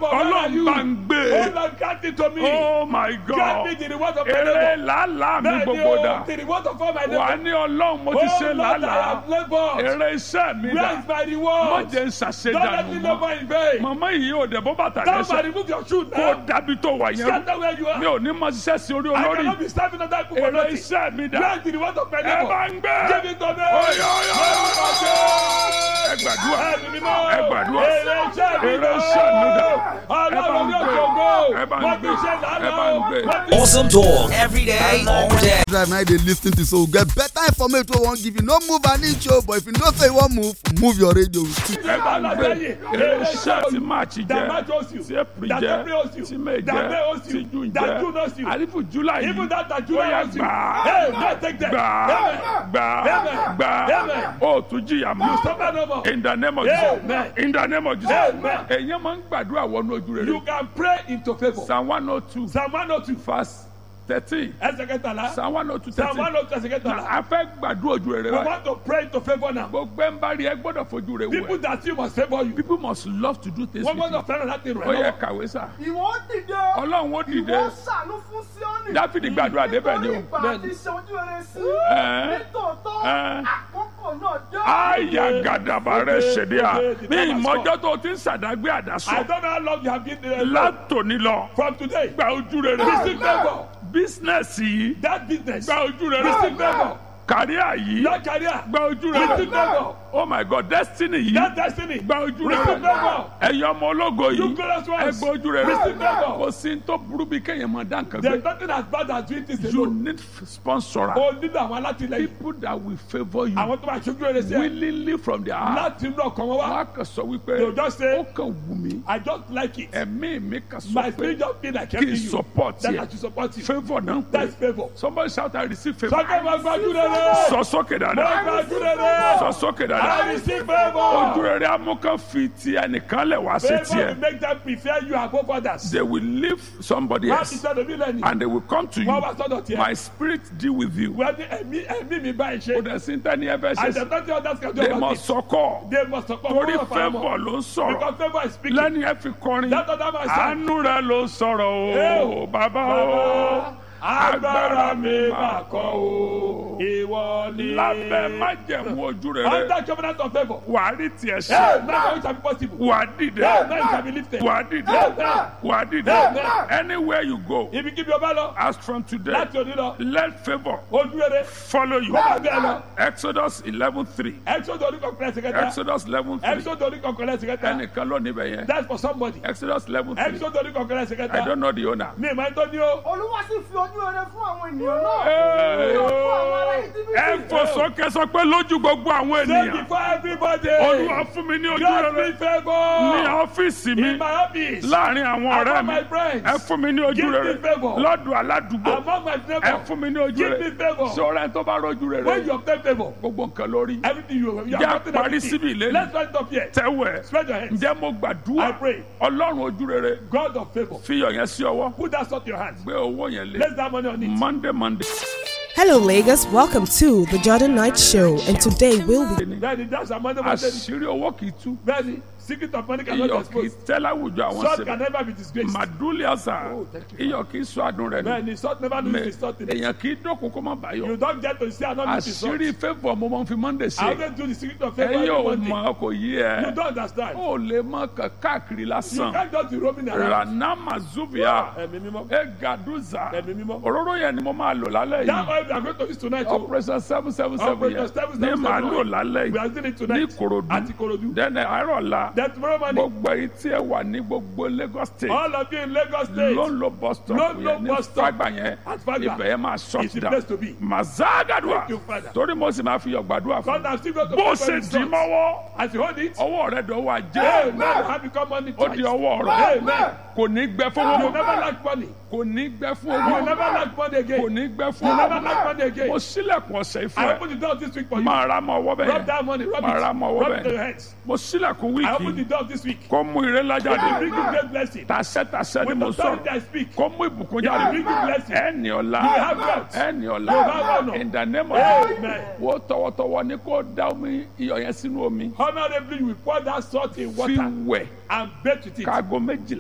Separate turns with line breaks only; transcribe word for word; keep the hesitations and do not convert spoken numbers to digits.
Ọlọ́run bá ń gbé.
Oh Lord, grant it to me.
Oh my
Grant
God.
me the reward of my
Eré
labor.
làálàá mi
Bẹ́ẹ̀ni
gbogbo
o,
dà.
the reward of all my
Wà á
labor.
ní Ọlọ́run mo ti
Oh
ṣe
Lord, I
làálàá.
have labored.
Eré iṣẹ́ mi
Where
dà.
is my
Má
reward?
jẹ́ ń ṣàṣedànù
Don't let me
mọ́.
labor in vain.
Màmá yìí ò dẹ̀ bọ́ bàtà
Somebody
lẹ́sẹ̀.
remove your shoe
Kó
now.
dàbí tó wà yẹn.
Scatter where you
Mi
are.
ò ní mọ ṣiṣẹ́ sí orí
I
olórí.
cannot be serving under people for
Eré
nothing.
iṣẹ́ mi dà.
Where is the reward of my
Ẹ bá
labor?
ń gbé.
Give it to me.
Oyo, oyo, oyo. Ẹ gbàdúrà.
Ẹ̀mí mímọ́.
Ẹ gbàdúrà.
Èrè iṣẹ́ mi
Eré
dà.
iṣẹ́ mi dà. Ẹ bá
Ọlọ́run
ń
ní
gbé.
òkè ògo.
Ẹ bá ń
Wọ́n
gbé.
fi ṣe
Ẹ bá ń
lánàá.
gbé.
Wọ́n fi
Awesome talk every day, all day.
Drive now they lis ten to so get better information wey wan give you. No move an inch o, but if you know say you wan move, move your radio.
Ẹ bá ń gbé. Eré iṣẹ́ tí Máàcì
That
jẹ́.
match hosts you.
Tí April
That
jẹ́.
April hosts you.
Tí May
That May
jẹ́.
hosts you.
Tí June
That
jẹ́.
June hosts you.
Àlífù July yìí.
Even that that
Ó
July
yá
hosts you.
gbà.
Hey, let's take them.
Gbà.
Amen.
Gbà.
Amen.
Gbà.
Amen.
Ó tún jìyà mọ́.
Suffer no more.
In the name of Jesus.
Amen.
In the name of Jesus.
Amen.
Èyàn máa ń gbàdúrà wọnú ojú rere.
You can pray into favour.
Psalm one oh two
Psalm one oh two.
verse thirteen.
Ẹsẹ̀ kẹtàlá.
Psalm one oh two
Psalm one
thirteen.
oh two ẹsẹ̀ kẹtàlá.
A fẹ́ gbàdúrà ojú rere
We
báyìí.
want to pray into favour now.
Gbogbo ẹ̀ ń bá rí ẹ gbọ́dọ̀ fojú rere
People
wẹ̀.
that you must favour you.
People must love to do things
Wọ́n
with you.
gbọ́dọ̀ fẹ́ràn láti rẹ̀
Ó yẹ
lọ́wọ́.
kàwé sà.
Ìwọ ó dìde.
Ọlọ́run ó dìde.
Ìwọ ó ṣàánú fún Síónì.
Dáfídì gbàdúrà débẹ̀ ni o.
Nítorí ìgbà àti ṣe ojú rere sí.
Ẹ́.
Nítòótọ́,
Ẹ́.
àkókò náà dé.
Àyà gàdàbà rẹ̀ ṣèdí à. Ní ìmọ̀jọ́ tó ti ń ṣàdágbé
I
àdásọ.
don't know how long you have been there.
Látòní lọ.
From today.
Gba ojú rere.
Receive favour.
Bísínẹ̀sì yìí.
That business.
Gba ojú rere.
Receive favour.
Kàríà yìí.
Your career.
Gba ojú
Receive
rere.
favour.
Oh my God, destiny yìí.
That destiny.
Gba ojú
Receive
rere.
favour.
Ẹ̀yin ọmọ ológo
You
yìí.
glorious
Ẹ
ones.
gba ojú rere.
Receive favour.
Kò sí tó burú bí kéèyàn máa dá nǹkan
There is
gbé.
nothing as bad as doing things
You
alone.
need sponsor.
O nílò àwọn alátìlẹyìn.
People that will favour you
Àwọn tó máa ṣojú rere sí ẹ.
willingly from their heart.
Láti inú ọkàn wọn wá.
Wọ́n á kàn sọ
They
wípé
will just say,
ó kàn wù mí.
I just like it.
Ẹ̀mí mi kàn
My
sọ
spirit
pé
just feel like
kí n
helping you.
support
That I
yẹ.
should support you.
Favour náà ń
That's
pè.
favour.
Somebody shout I receive favour.
Sọ́kẹ́ máa gbájú rere.
Sọ sókè
Máa
dáadáa.
gbájú rere.
Sọ sókè
I
dáadáa.
receive favour.
Ojú rere amúkan fi ti ẹnìkan lẹ̀ wá sí
Favour will
tiẹ̀.
make them prefer you above others.
They will leave somebody
Má ti
else
sọ́dọ̀ mí lẹ́nu.
and they will come to
Wọ́n
you.
wá sọ́dọ̀ tiẹ̀.
My spirit deal with you.
Wọ́n ní ẹ̀mí ẹ̀mí mi báyìí
Kò
ṣe.
dẹ̀ sí tẹ́ni ẹ fẹ́ ṣe
And
sí.
the nothing others can do
They
about
must
it.
sọkọ.
They must support
Torí
one of our
favour
own.
ló ń sọ̀rọ̀.
Because favour is speaking.
Lẹ́ni ẹ fi kọrin.
That other man said,
Àánú rẹ̀ ló sọ̀rọ̀
Ẹ
o.
o,
Bàbá o.
agbára mi máa kọ́ o. Ìwọ ni.
Lábẹ́ májẹ̀mú ojú rere.
Under covenant of favour.
Wà á rí tiẹ̀
Hey,
ṣe.
now it shall be possible.
Wà á dìde.
Hey, now it shall be lifted.
Wà á dìde.
Amen.
Wà á dìde.
Amen.
Anywhere you go,
Ibi kíbi ọba lọ.
as from today,
Láti òní lọ.
let favour
Ojú rere.
follow you.
Bẹ́ẹ̀ bẹ́ẹ̀ lọ.
Exodus eleven three.
Exodus orí kọ̀ọ̀kan ẹsẹ̀ kẹta.
Exodus eleven three.
Exodus orí kọ̀ọ̀kan ẹsẹ̀ kẹta.
Ẹnìkan ló níbẹ̀ yẹn.
That's for somebody.
Exodus eleven three.
Exodus orí kọ̀ọ̀kan ẹsẹ̀
I
kẹta.
don't know the owner.
Mi ìmọ̀ ẹni tó ní o.
Olúwa sì fi ojú rere fún àwọn ènìyàn náà.
Hey.
Yóò fún àwọn ará Íjíbítì.
Ẹ fò sókè sọ pé lójú gbogbo àwọn
Say
ènìyàn.
before everybody.
Olúwa fún mi ní ojú
Grant
rere
me
ní
favour.
ọ́fíìsì
In
mi
my office.
láàrin àwọn ọ̀rẹ́
Among
mi.
my friends.
Ẹ fún mi ní ojú
Give me
rere
favour.
lọ́dọ̀ aládùúgbò.
Among my
Ẹ
neighbours.
fún mi ní ojú
Give me
rere.
favour.
Sọ̀rọ̀ ẹ tó bá rọ́jú
When
rere.
you obtain favour.
Gbogbo nǹkan lórí.
Everything you you
Jẹ́
have gotten
parí
everything.
síbi ìlérí.
Let's stand up here.
Tẹ́wẹ̀.
Spread your hands.
Ǹjẹ́ mo gbàdúrà?
I pray.
Ọlọ́run ojú rere.
God of favour.
Fi iyọ̀ yẹn sí ọwọ́.
Put that salt in your hands.
Gbé owó yẹn lé.
Place that money on it.
Monday Monday.
Hello, Lagos. Welcome to the Jordan Night Show, and today we'll be.
Bẹ́ẹ̀ni that's our money money.
Àṣírí owó kì í tú.
Bẹ́ẹ̀ni secret of money cannot be
Iyọ̀ kì í
exposed.
tẹ́ láwùjọ àwọn
Salt
sèbè.
can never be disgraced.
Màdúlì ọ̀sà.
Oh, thank you,
Iyọ̀ kì í sọ adùn rẹ̀ ni.
Bẹ́ẹ̀ni salt never lose its salt in it.
Èèyàn kì í dọ́kun kó má bàyọ̀.
You don't get to see another lose its salt.
Àṣírí favour mo máa ń fi Monday
I
ṣe.
always do the secret of favour
Ẹ̀yin ò
every Monday.
mọ̀ kò yí
You
ẹ.
don't understand.
Ó lè mọ kàn káàkiri
You
lásán.
can't just be roaming around.
Ranama Zubia.
Ẹ̀mí mímọ́.
Egaduza.
Ẹ̀mí mímọ́.
Òróró yẹn ni mo máa lò lálẹ́
That
yìí.
oil we are going to use tonight. oh.
Operation seven seven seven
Operation
yẹn
seven
ní
seven
màá
seven.
lò lálẹ́
We are
yìí.
doing it
Ní
tonight.
Ìkòròdú.
Àti Ìkòròdú.
Dẹ́nẹ̀ àárọ̀ la.
Then tomorrow morning.
Gbogbo èyí tí ẹ wà ní gbogbo Lagos State.
All of you in Lagos State.
Ló ń lo bus stop
Ló ń lo
yẹn ní
bus stop.
Fagba yẹn.
At Fagba.
Ibẹ̀ yẹn máa shut
It's the
down.
place to be.
Màzágàdùà.
Thank you, Father.
Torí mo sì máa fi yọ̀ gbàdúrà fún
God
un.
has still got to
Bó
pay
ṣe
for
dì
his sons.
mọ́wọ́.
As you hold it.
Ọwọ́ rẹ̀ dọ̀wọ́ ajé.
Amen. Have become money
Ó di
twice.
ọwọ́ rẹ̀.
Amen.
Kò ní gbẹ fún
You
owó.
never lack money.
Kò ní gbẹ fún
You
owó.
never lack money
Kò
again.
ní gbẹ fún
You never
owó.
lack money again.
Mo sílẹ̀kùn ọ̀sẹ̀
I
ìfẹ́.
open the door this week for you.
Máa ra mọ́ ọwọ́ bẹ́ẹ̀
Rub
yẹn.
that money. Rub
Máa ra
it.
mọ́ ọwọ́
Rub it to
bẹ́ẹ̀
your
yẹn.
hands.
Mo sílẹ̀kùn
I open the
wíìkì.
door this week.
Kó mú ire ńlá
I
jáde.
bring you great blessing.
Tàṣẹ tàṣẹ ni
With
mo
authority
sọ̀rọ̀.
I speak.
Kó mú ìbùkún
I
jáde.
bring you blessing.
Ẹni ọ̀la.
You have wealth.
Ẹni ọ̀la.
You have honor.
In the name of
Amen.
Jesus. Wo tọwọ́tọwọ́ ní kó dá omi iyọ̀ yẹn sínú omi.
Honorably, we pour that salt in
Fi
water
wẹ̀
and bathe with it.
káago méjìlá